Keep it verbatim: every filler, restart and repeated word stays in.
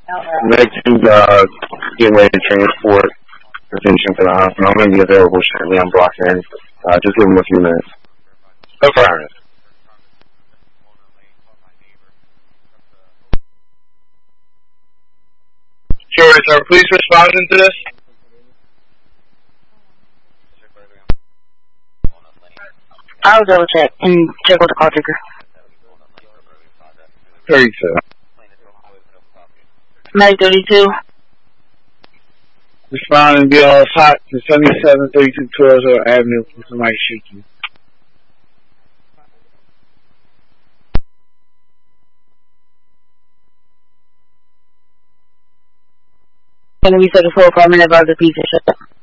Next is uh, getting ready to transport the patient to the hospital. I'm going to be available shortly. I'm blocking in. Uh, just give them a few minutes. Okay. George, are police responding to this? I'll double check and check with the call taker. thirty-two. nine thirty-two. Responding, be all hot to seventy-seven thirty-two Torres Avenue for somebody shooting. Can we set a full apartment about the pizza shop?